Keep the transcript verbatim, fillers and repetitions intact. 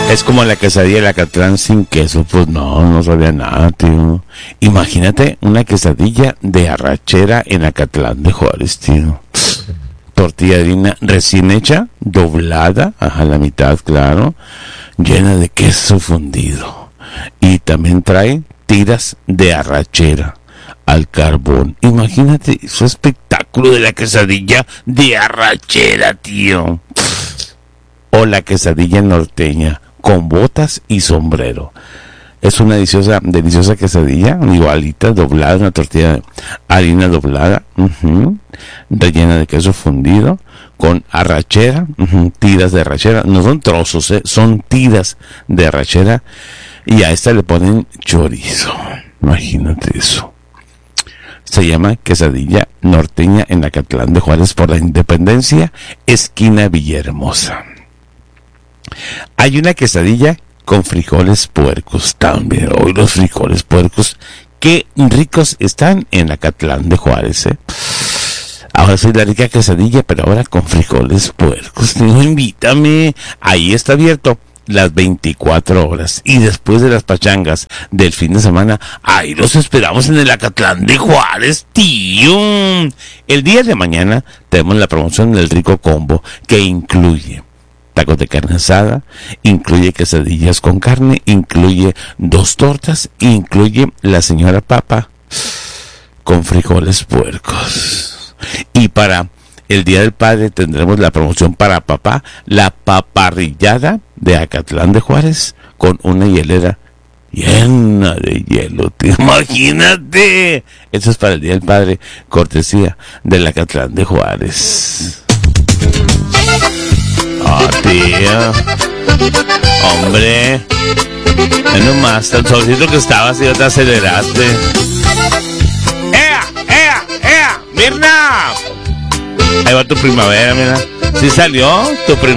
Es como la quesadilla de Acatlán sin queso. Pues no, no sabía nada, tío. Imagínate una quesadilla de arrachera en Acatlán de Juárez, tío. Tortilla de harina recién hecha, doblada, a la mitad, claro, llena de queso fundido. Y también trae tiras de arrachera al carbón. Imagínate su espectáculo de la quesadilla de arrachera, tío. O la quesadilla norteña con botas y sombrero. Es una deliciosa, deliciosa quesadilla, igualita, doblada, una tortilla de harina doblada, uh-huh, rellena de queso fundido, con arrachera, uh-huh, tiras de arrachera, no son trozos, eh, son tiras de arrachera, y a esta le ponen chorizo. Imagínate eso. Se llama quesadilla norteña en Acatlán de Juárez por la Independencia, esquina Villahermosa. Hay una quesadilla con frijoles puercos también. Hoy los frijoles puercos, qué ricos están en Acatlán de Juárez, ¿eh? Ahora soy la rica quesadilla, pero ahora con frijoles puercos. No, invítame. Ahí está abierto las veinticuatro horas. Y después de las pachangas del fin de semana, ahí los esperamos en el Acatlán de Juárez, tío. El día de mañana tenemos la promoción del Rico Combo, que incluye tacos de carne asada, incluye quesadillas con carne, incluye dos tortas, incluye la señora papa con frijoles puercos. Y para el Día del Padre tendremos la promoción para papá, la paparrillada de Acatlán de Juárez, con una hielera llena de hielo, tío. Imagínate. Eso es para el Día del Padre, cortesía del Acatlán de Juárez. Oh, tío. Hombre. Menos más, tan solito que estabas y ya te aceleraste. ¡Ea! ¡Ea! ¡Ea! ¡Mirna! Ahí va tu primavera, mira. ¿Sí salió tu primavera?